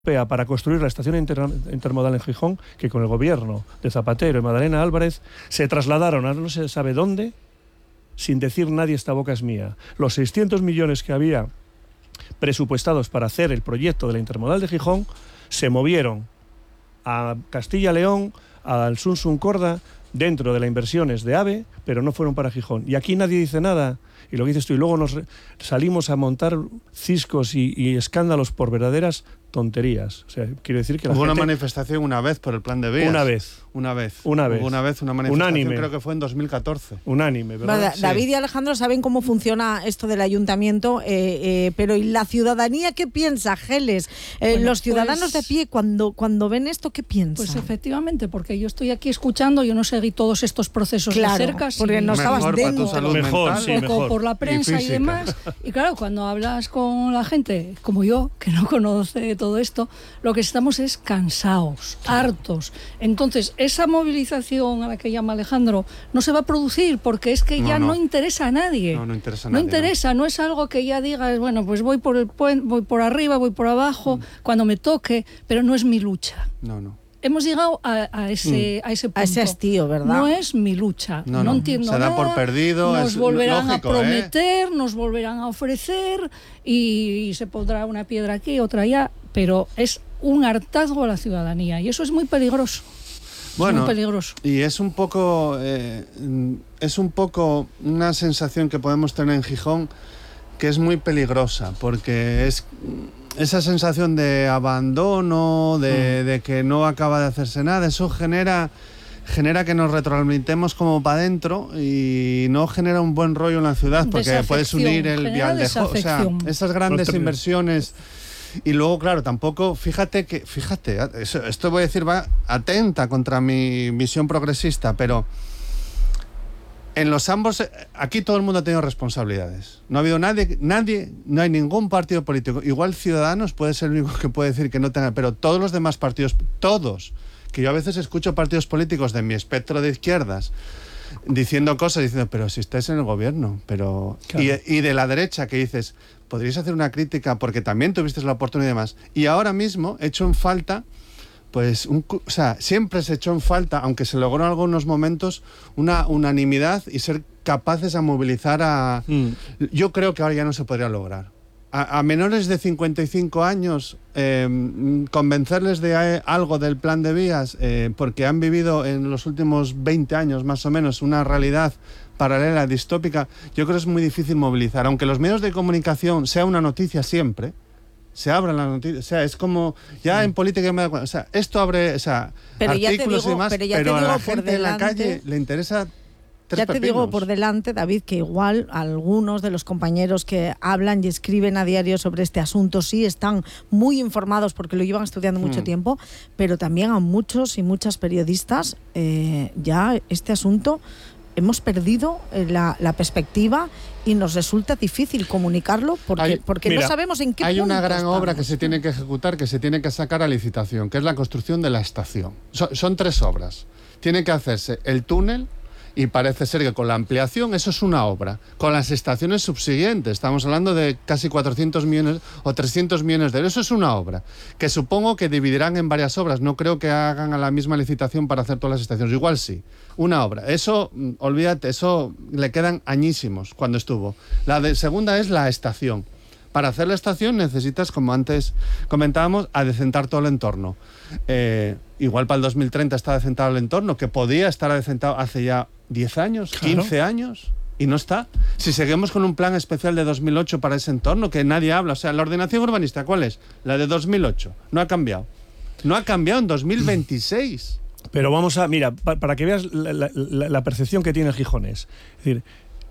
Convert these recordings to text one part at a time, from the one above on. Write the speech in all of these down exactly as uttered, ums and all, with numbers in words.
para construir la estación inter intermodal en Gijón, que con el gobierno de Zapatero y Magdalena Álvarez se trasladaron a no se sabe dónde, sin decir nadie esta boca es mía. Los seiscientos millones que había presupuestados para hacer el proyecto de la intermodal de Gijón se movieron a Castilla-León, al Sun-Sun Corda, dentro de las inversiones de AVE, pero no fueron para Gijón. Y aquí nadie dice nada. Y lo que dices tú, y luego nos salimos a montar ciscos y, y escándalos por verdaderas tonterías. O sea, quiero decir que la Hubo gente... una manifestación una vez por el plan de vías. Una vez. Una vez. Una vez. Hubo una vez una manifestación, Unánime. creo que fue en dos mil catorce. Unánime, ¿verdad? Bueno, Sí. David y Alejandro saben cómo funciona esto del ayuntamiento, eh, eh, pero ¿y la ciudadanía qué piensa, Geles? Eh, Bueno, los ciudadanos pues, de pie, cuando, cuando ven esto, ¿qué piensan? Pues efectivamente, porque yo estoy aquí escuchando, yo no seguí todos estos procesos Claro, de cerca. porque sí, no estabas Mejor para dentro. tu salud Mejor, mental. sí. poco mejor. por la prensa y, física. demás. Y claro, cuando hablas con la gente, como yo, que no conoce todo esto, lo que estamos es cansados, hartos. Entonces, esa movilización a la que llama Alejandro no se va a producir porque es que No, ya no. no. no interesa a nadie. No, no interesa a No nadie, interesa, no es algo que ya digas, bueno, pues voy por el puente, voy por arriba, voy por abajo, Mm. cuando me toque, pero no es mi lucha. No, no. Hemos llegado a, a, ese, a ese punto. A ese hastío, ¿verdad? No es mi lucha. No, No, no. entiendo Se da nada. por perdido, Nos es volverán lógico, a ¿eh? prometer, nos volverán a ofrecer y, y se pondrá una piedra aquí, otra allá, pero es un hartazgo a la ciudadanía y eso es muy peligroso. Bueno, es muy peligroso. y es un poco eh, es un poco una sensación que podemos tener en Gijón que es muy peligrosa, porque es esa sensación de abandono, de, mm. de que no acaba de hacerse nada, eso genera genera que nos retroalimentemos como para adentro y no genera un buen rollo en la ciudad, porque puedes unir el Vialdejo, o sea, esas grandes no te... inversiones. Y luego, claro, tampoco, fíjate que, fíjate, eso, esto voy a decir, va atenta contra mi visión progresista, pero en los ambos, aquí todo el mundo ha tenido responsabilidades. No ha habido nadie, nadie, no hay ningún partido político. Igual Ciudadanos puede ser el único que puede decir que no tenga, pero todos los demás partidos, todos, que yo a veces escucho partidos políticos de mi espectro de izquierdas, diciendo cosas, diciendo, pero si estáis en el gobierno, pero... Claro. Y, y de la derecha que dices, podríais hacer una crítica porque también tuviste la oportunidad y demás. Y ahora mismo he hecho en falta, pues, un, o sea, siempre se echó en falta, aunque se logró en algunos momentos, una unanimidad y ser capaces a movilizar a... Mm. Yo creo que ahora ya no se podría lograr. A, a menores de cincuenta y cinco años, eh, convencerles de eh, algo del plan de vías, eh, porque han vivido en los últimos veinte años más o menos una realidad paralela, distópica, yo creo que es muy difícil movilizar. Aunque los medios de comunicación sea una noticia siempre, se abran las noticias, o sea, es como, ya sí. En política me da cuenta, o sea, esto abre, o sea, pero artículos digo, y demás, pero, ya pero te a digo la por gente delante, en la calle le interesa... Ya te digo por delante, David, que igual algunos de los compañeros que hablan y escriben a diario sobre este asunto sí están muy informados porque lo llevan estudiando mucho hmm. tiempo, pero también a muchos y muchas periodistas eh, ya este asunto hemos perdido la, la perspectiva y nos resulta difícil comunicarlo porque, hay, porque mira, no sabemos en qué hay punto una gran estamos. obra que se tiene que ejecutar, que se tiene que sacar a licitación, que es la construcción de la estación. So, son tres obras. Tiene que hacerse el túnel, y parece ser que con la ampliación eso es una obra. Con las estaciones subsiguientes, estamos hablando de casi cuatrocientos millones o trescientos millones de euros, eso es una obra, que supongo que dividirán en varias obras. No creo que hagan a la misma licitación para hacer todas las estaciones, igual sí, una obra. Eso, olvídate, eso le quedan añísimos cuando estuvo. La de, segunda es la estación. Para hacer la estación necesitas, como antes comentábamos, adecentar todo el entorno. Eh, igual para el dos mil treinta está adecentado el entorno, que podía estar adecentado hace ya diez años, claro. quince años, y no está. Si seguimos con un plan especial de dos mil ocho para ese entorno, que nadie habla, o sea, la ordenación urbanística, ¿cuál es? La de dos mil ocho, no ha cambiado. No ha cambiado en dos mil veintiséis. Pero vamos a, mira, pa, para que veas la, la, la, la percepción que tiene el gijonés. Es decir,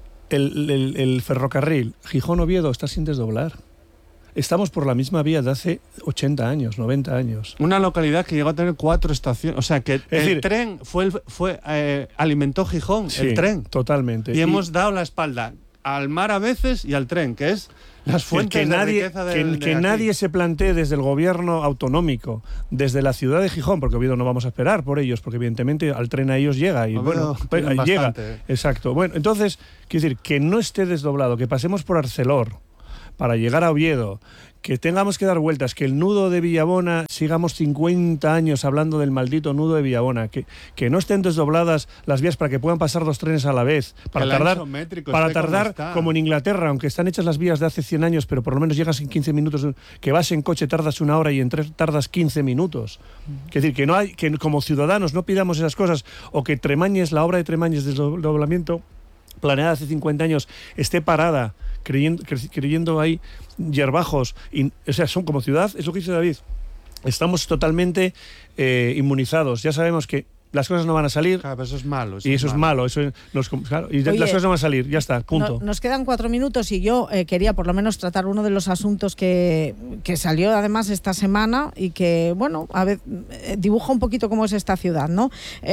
El, el, el ferrocarril Gijón-Oviedo está sin desdoblar. Estamos por la misma vía de hace ochenta años, noventa años. Una localidad que llegó a tener cuatro estaciones. O sea, que es el decir, tren fue, el, fue eh, alimentó Gijón, sí, el tren. Totalmente. Y, y hemos dado la espalda al mar a veces y al tren, que es las fuentes que de nadie, riqueza de, que, de que aquí. nadie se plantee desde el gobierno autonómico, desde la ciudad de Gijón, porque Oviedo no vamos a esperar por ellos, porque evidentemente al tren a ellos llega y Oviedo, bueno, ahí llega. Bastante. Exacto. Bueno, entonces, quiero decir, que no esté desdoblado, que pasemos por Arcelor para llegar a Oviedo, que tengamos que dar vueltas, que el nudo de Villabona, sigamos cincuenta años hablando del maldito nudo de Villabona, que, que no estén desdobladas las vías para que puedan pasar dos trenes a la vez, para el tardar, ancho métrico para esté tardar como está. como en Inglaterra, aunque están hechas las vías de hace cien años, pero por lo menos llegas en quince minutos, que vas en coche tardas una hora y en tren tardas quince minutos. Es decir, que no hay, que como ciudadanos no pidamos esas cosas, o que Tremañes, la obra de Tremañes del desdoblamiento, planeada hace cincuenta años, esté parada, creyendo, creyendo ahí hierbajos, y, o sea, son como ciudad, es lo que dice David, estamos totalmente eh, inmunizados, ya sabemos que las cosas no van a salir. Claro, pero eso es malo. Eso y eso es es malo. Eso nos, claro, y Oye, las cosas no van a salir, ya está, punto. No, nos quedan cuatro minutos y yo eh, quería por lo menos tratar uno de los asuntos que, que salió además esta semana y que, bueno, a ver, eh, dibuja un poquito cómo es esta ciudad, ¿no?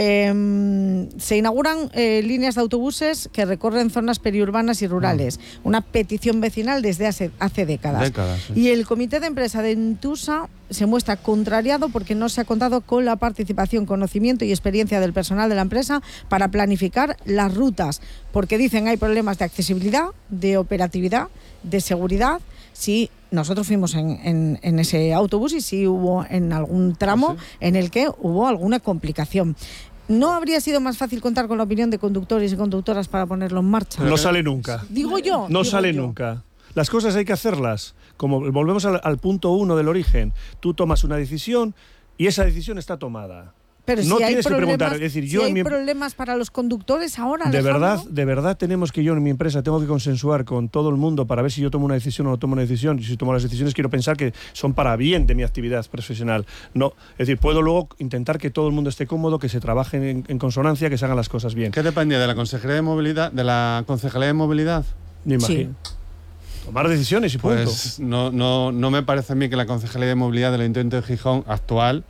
Eh, se inauguran eh, líneas de autobuses que recorren zonas periurbanas y rurales. Mm. Una petición vecinal desde hace, hace décadas. Décadas, sí. Y el comité de empresa de Entusa se muestra contrariado porque no se ha contado con la participación, conocimiento y experiencia del personal de la empresa para planificar las rutas, porque dicen hay problemas de accesibilidad, de operatividad, de seguridad. Sí, nosotros fuimos en, en, en ese autobús y sí hubo en algún tramo ¿sí? en el que hubo alguna complicación. ¿No habría sido más fácil contar con la opinión de conductores y conductoras para ponerlo en marcha? No sale nunca. Digo yo. No digo sale yo. nunca. Las cosas hay que hacerlas. Como volvemos al, al punto uno del origen. Tú tomas una decisión y esa decisión está tomada. Pero no si hay tienes que preguntar. Es problemas, decir, si yo hay en mi... problemas para los conductores ahora, de Alejandro. verdad, de verdad tenemos que yo en mi empresa tengo que consensuar con todo el mundo para ver si yo tomo una decisión o no tomo una decisión. Y si tomo las decisiones quiero pensar que son para bien de mi actividad profesional. No, es decir, puedo luego intentar que todo el mundo esté cómodo, que se trabaje en, en consonancia, que se hagan las cosas bien. ¿Qué dependía de la Consejería de Movilidad, de la Concejalía de Movilidad? Me imagino. Sí. Tomar decisiones y punto. Pues no, no, no me parece a mí que la Concejalía de Movilidad del Ayuntamiento de Gijón actual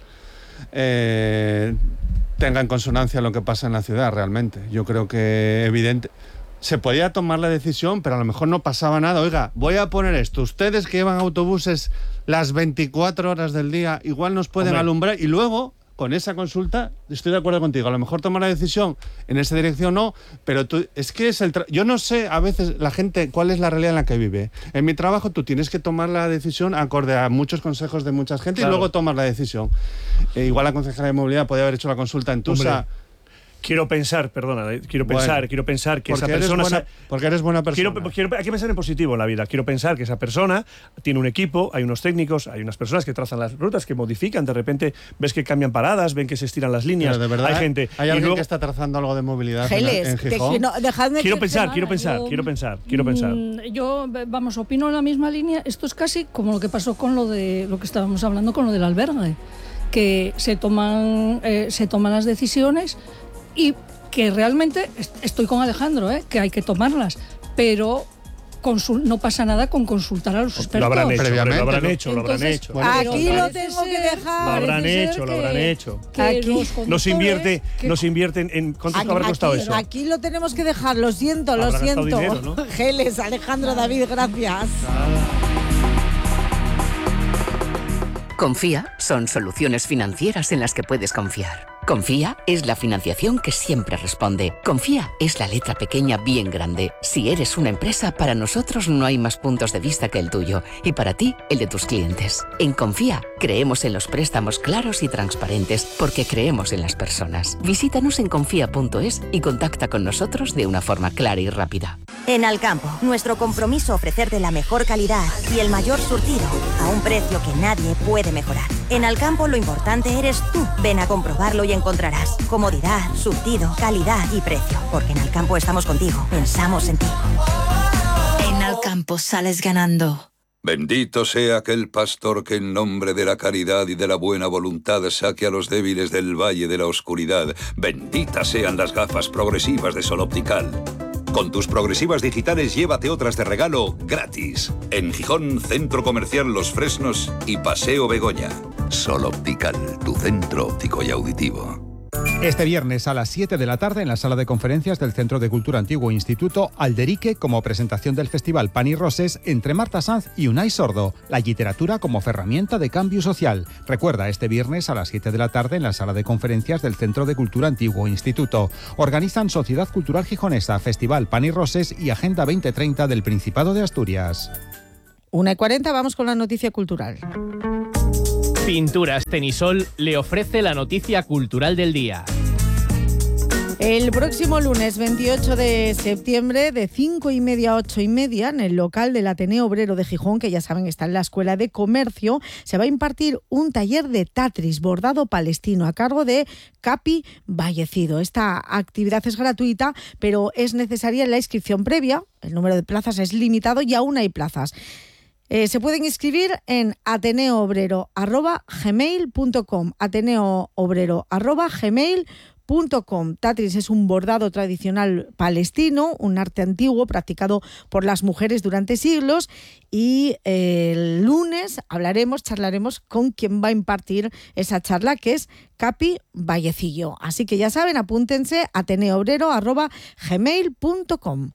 eh, tenga en consonancia lo que pasa en la ciudad realmente. Yo creo que evidente se podía tomar la decisión, pero a lo mejor no pasaba nada. Oiga, voy a poner esto. Ustedes que llevan autobuses las veinticuatro horas del día, igual nos pueden Hombre. alumbrar y luego... Con esa consulta, estoy de acuerdo contigo. A lo mejor tomar la decisión en esa dirección no, pero tú, es que es el... Tra- Yo no sé a veces la gente cuál es la realidad en la que vive. En mi trabajo tú tienes que tomar la decisión acorde a muchos consejos de mucha gente claro. y luego tomar la decisión. Eh, igual la Concejalía de Movilidad podría haber hecho la consulta en Tusa. Hombre. Quiero pensar, perdona, quiero pensar, bueno, quiero pensar que esa persona... Buena, sa- porque eres buena persona. Quiero, quiero, hay que pensar en positivo en la vida. Quiero pensar que esa persona tiene un equipo, hay unos técnicos, hay unas personas que trazan las rutas, que modifican, de repente ves que cambian paradas, ven que se estiran las líneas. Pero de verdad, hay gente... ¿Hay alguien luego, que está trazando algo de movilidad Geles, en, en Gijón? Que, no, dejadme quiero que pensar, te... quiero pensar, yo, quiero pensar, quiero pensar. Yo, vamos, opino en la misma línea. Esto es casi como lo que pasó con lo de lo que estábamos hablando con lo del albergue, que se toman, eh, se toman las decisiones y que realmente estoy con Alejandro, ¿eh? que hay que tomarlas, pero consul- no pasa nada con consultar a los expertos. Lo habrán hecho, previamente, lo habrán ¿no? hecho, Entonces, lo habrán hecho. Bueno, aquí pero lo tengo que dejar. Lo habrán Parece hecho, ser lo habrán que- hecho. que Aquí los Nos invierte, que- nos invierten en... ¿Cuánto Aquí, habrá costado aquí, eso? aquí lo tenemos que dejar, lo siento, lo Habrá gastado siento. dinero, ¿no? Geles, Alejandro, David, gracias. Confía son soluciones financieras en las que puedes confiar. Confía es la financiación que siempre responde. Confía es la letra pequeña bien grande. Si eres una empresa, para nosotros no hay más puntos de vista que el tuyo y para ti, el de tus clientes. En Confía creemos en los préstamos claros y transparentes porque creemos en las personas. Visítanos en confía punto es y contacta con nosotros de una forma clara y rápida. En Alcampo, nuestro compromiso ofrecerte la mejor calidad y el mayor surtido a un precio que nadie puede mejorar. En Alcampo lo importante eres tú. Ven a comprobarlo y encontrarás comodidad, surtido, calidad y precio. Porque en Alcampo estamos contigo, pensamos en ti. En Alcampo sales ganando. Bendito sea aquel pastor que en nombre de la caridad y de la buena voluntad saque a los débiles del valle de la oscuridad. Benditas sean las gafas progresivas de Sol Optical. Con tus progresivas digitales llévate otras de regalo gratis. En Gijón, Centro Comercial Los Fresnos y Paseo Begoña. Sol Optical, tu centro óptico y auditivo. Este viernes a las siete de la tarde en la sala de conferencias del Centro de Cultura Antiguo Instituto Alderique, como presentación del festival Pan y Roses entre Marta Sanz y Unai Sordo, la literatura como herramienta de cambio social. Recuerda, este viernes a las siete de la tarde en la sala de conferencias del Centro de Cultura Antiguo Instituto. Organizan Sociedad Cultural Gijonesa, Festival Pan y Roses y Agenda veinte treinta del Principado de Asturias. una y cuarenta, vamos con la noticia cultural. Pinturas Tenisol le ofrece la noticia cultural del día. El próximo lunes veintiocho de septiembre, de cinco y media a ocho y media, en el local del Ateneo Obrero de Gijón, que ya saben está en la Escuela de Comercio, se va a impartir un taller de Tatris, bordado palestino, a cargo de Capi Vallecido. Esta actividad es gratuita, pero es necesaria la inscripción previa. El número de plazas es limitado y aún hay plazas. Eh, se pueden inscribir en ateneoobrero arroba gmail punto com, ateneoobrero arroba gmail punto com. Tatris es un bordado tradicional palestino, un arte antiguo practicado por las mujeres durante siglos, y el lunes hablaremos, charlaremos con quien va a impartir esa charla, que es Capi Vallecillo. Así que ya saben, apúntense, ateneoobrero arroba gmail punto com.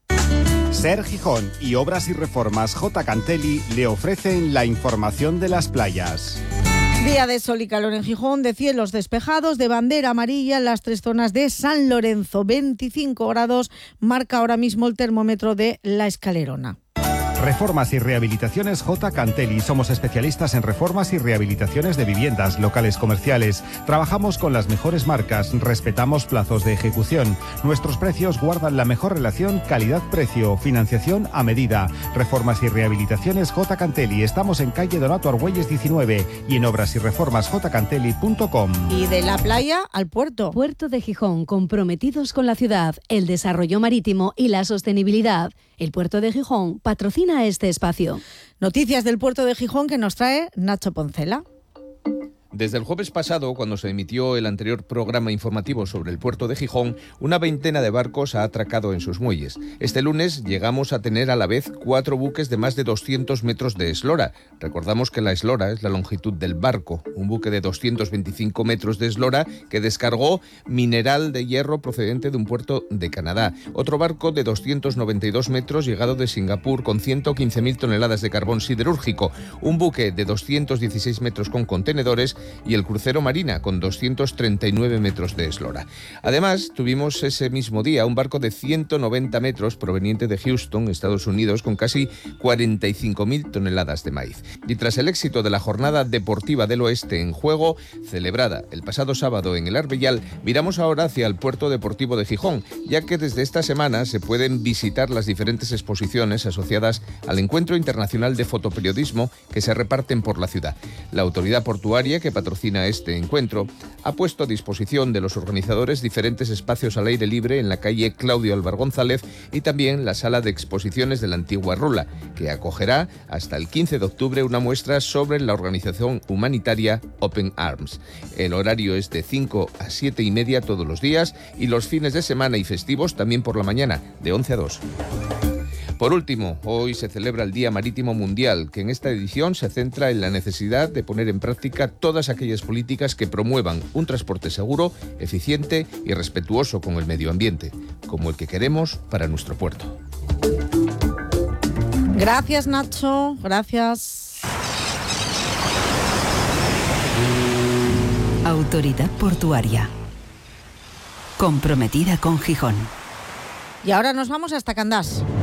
Ser Gijón y Obras y Reformas J. Cantelli le ofrecen la información de las playas. Día de sol y calor en Gijón, de cielos despejados, de bandera amarilla en las tres zonas de San Lorenzo. veinticinco grados marca ahora mismo el termómetro de La Escalerona. Reformas y Rehabilitaciones J. Cantelli. Somos especialistas en reformas y rehabilitaciones de viviendas, locales comerciales. Trabajamos con las mejores marcas, respetamos plazos de ejecución. Nuestros precios guardan la mejor relación calidad-precio, financiación a medida. Reformas y Rehabilitaciones J. Cantelli. Estamos en calle Donato Argüelles diecinueve y en obras y reformas j cantelli punto com. Y de la playa al puerto. Puerto de Gijón, comprometidos con la ciudad, el desarrollo marítimo y la sostenibilidad. El Puerto de Gijón patrocina este espacio. Noticias del Puerto de Gijón que nos trae Nacho Poncela. Desde el jueves pasado, cuando se emitió el anterior programa informativo sobre el puerto de Gijón, una veintena de barcos ha atracado en sus muelles. Este lunes llegamos a tener a la vez cuatro buques de más de doscientos metros de eslora. Recordamos que la eslora es la longitud del barco, un buque de doscientos veinticinco metros de eslora que descargó mineral de hierro procedente de un puerto de Canadá. Otro barco de doscientos noventa y dos metros llegado de Singapur con ciento quince mil toneladas de carbón siderúrgico. Un buque de doscientos dieciséis metros con contenedores y el crucero Marina con doscientos treinta y nueve metros de eslora. Además, tuvimos ese mismo día un barco de ciento noventa metros proveniente de Houston, Estados Unidos, con casi cuarenta y cinco mil toneladas de maíz. Y tras el éxito de la Jornada Deportiva del Oeste en Juego, celebrada el pasado sábado en el Arbellal, miramos ahora hacia el Puerto Deportivo de Gijón, ya que desde esta semana se pueden visitar las diferentes exposiciones asociadas al Encuentro Internacional de Fotoperiodismo que se reparten por la ciudad. La autoridad portuaria, que patrocina este encuentro, ha puesto a disposición de los organizadores diferentes espacios al aire libre en la calle Claudio Álvar González y también la sala de exposiciones de la antigua Rula, que acogerá hasta el quince de octubre una muestra sobre la organización humanitaria Open Arms. El horario es de cinco a siete y media todos los días y los fines de semana y festivos también por la mañana, de once a dos. Por último, hoy se celebra el Día Marítimo Mundial, que en esta edición se centra en la necesidad de poner en práctica todas aquellas políticas que promuevan un transporte seguro, eficiente y respetuoso con el medio ambiente, como el que queremos para nuestro puerto. Gracias, Nacho. Gracias. Autoridad Portuaria. Comprometida con Gijón. Y ahora nos vamos hasta Candás.